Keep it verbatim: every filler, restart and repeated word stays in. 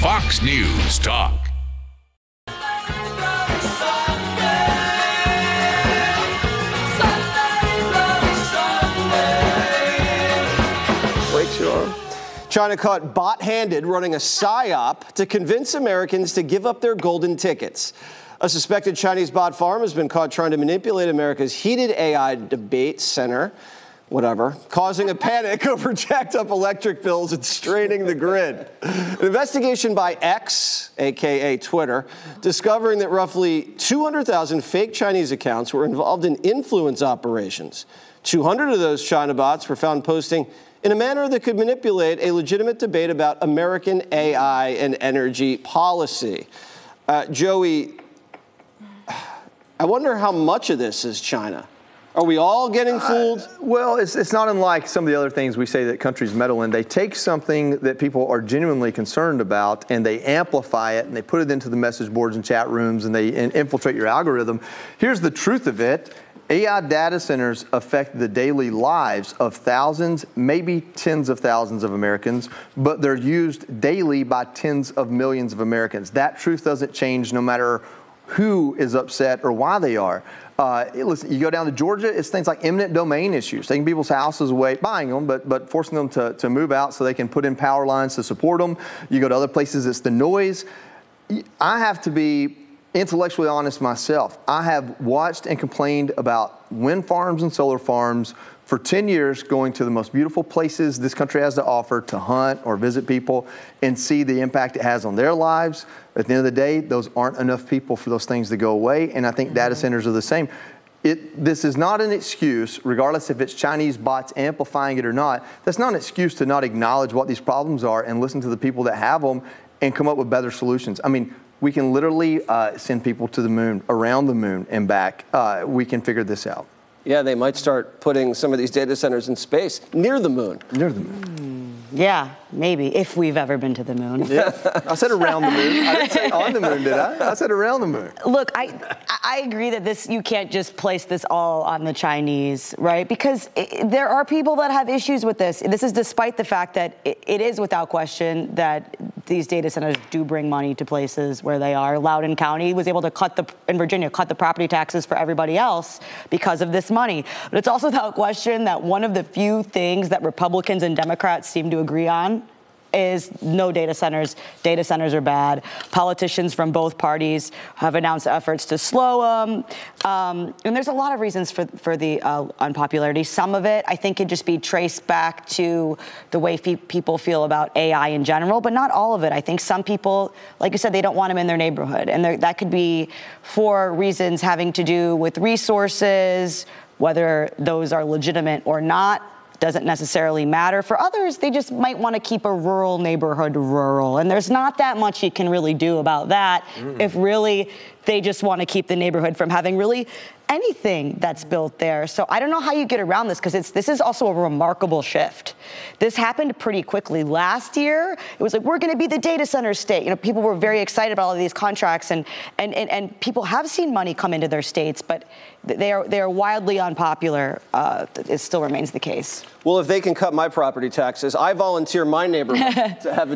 Fox News Talk. Wake your China caught bot-handed running a psyop to convince Americans to give up their golden tickets. A suspected Chinese bot farm has been caught trying to manipulate America's heated A I debate center, whatever, causing a panic over jacked up electric bills and straining the grid. An investigation by X, a k a. Twitter, discovering that roughly two hundred thousand fake Chinese accounts were involved in influence operations. two hundred of those China bots were found posting in a manner that could manipulate a legitimate debate about American A I and energy policy. Uh, Joey, I wonder how much of this is China. Are we all getting fooled? Uh, well, it's, it's not unlike some of the other things we say that countries meddle in. They take something that people are genuinely concerned about and they amplify it and they put it into the message boards and chat rooms and they and infiltrate your algorithm. Here's the truth of it. A I data centers affect the daily lives of thousands, maybe tens of thousands of Americans, but they're used daily by tens of millions of Americans. That truth doesn't change no matter who is upset or why they are. Uh, listen, you go down to Georgia, it's things like eminent domain issues, taking people's houses away, buying them, but but forcing them to, to move out so they can put in power lines to support them. You go to other places, it's the noise. I have to be intellectually honest myself. I have watched and complained about wind farms and solar farms for ten years, going to the most beautiful places this country has to offer to hunt or visit people and see the impact it has on their lives. At the end of the day, those aren't enough people for those things to go away, and I think mm-hmm. data centers are the same. It, this is not an excuse, regardless if it's Chinese bots amplifying it or not. That's not an excuse to not acknowledge what these problems are and listen to the people that have them and come up with better solutions. I mean, we can literally uh, send people to the moon, around the moon and back. Uh, we can figure this out. Yeah, they might start putting some of these data centers in space, near the moon. Near the moon. Mm, yeah, maybe, if we've ever been to the moon. Yeah, I said around the moon. I didn't say on the moon, did I? I said around the moon. Look, I I agree that this, you can't just place this all on the Chinese, right? Because it, there are people that have issues with this. This is despite the fact that it, it is without question that these data centers do bring money to places where they are. Loudoun County was able to cut the, in Virginia, cut the property taxes for everybody else because of this money. But it's also without question that one of the few things that Republicans and Democrats seem to agree on is no data centers. Data centers are bad. Politicians from both parties have announced efforts to slow them. Um, and there's a lot of reasons for, for the uh, unpopularity. Some of it, I think, could just be traced back to the way fe- people feel about A I in general, but not all of it. I think some people, like you said, they don't want them in their neighborhood. And that could be for reasons having to do with resources, whether those are legitimate or not. Doesn't necessarily matter. For others, they just might want to keep a rural neighborhood rural. And there's not that much you can really do about that mm. if really they just want to keep the neighborhood from having really anything that's built there. So I don't know how you get around this, because it's this is also a remarkable shift. This happened pretty quickly. Last year, it was like, we're going to be the data center state. You know, people were very excited about all of these contracts, and and and, and people have seen money come into their states, but they are they are wildly unpopular. Uh, it still remains the case. Well, if they can cut my property taxes, I volunteer my neighborhood to have a